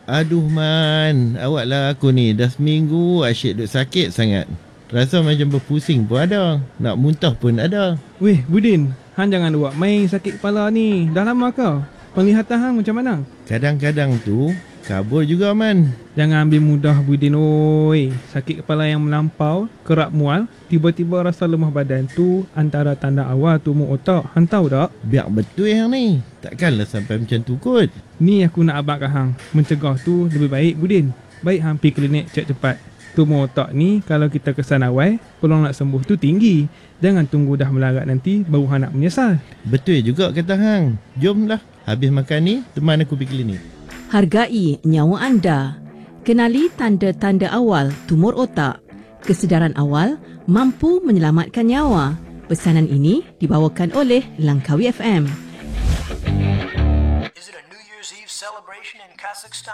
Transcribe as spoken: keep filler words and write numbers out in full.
Aduh Man, awak lah aku ni. Dah seminggu asyik duk sakit sangat. Rasa macam berpusing pun ada. Nak muntah pun ada. Weh Budin, hang jangan buat main sakit kepala ni. Dah lama kau? Penglihatan hang macam mana? Kadang-kadang tu kabur juga Man. Jangan ambil mudah Budin oi. Sakit kepala yang melampau, kerap mual, tiba-tiba rasa lemah badan tu antara tanda awal tumor otak. Hang tahu tak? Biar betul yang ni. Takkanlah sampai macam tu kot. Ni aku nak abang kat hang. Mencegah tu lebih baik Budin. Baik hang pergi klinik cek cepat. Tumor otak ni kalau kita kesan awal, peluang nak sembuh tu tinggi. Jangan tunggu dah melarat nanti baru hang nak menyesal. Betul juga kata hang. Jomlah. Habis makan ni, teman aku pergi klinik. Hargai nyawa anda. Kenali tanda-tanda awal tumor otak. Kesedaran awal mampu menyelamatkan nyawa. Pesanan ini dibawakan oleh Langkawi F M. Is it a New Year's Eve celebration in Kazakhstan?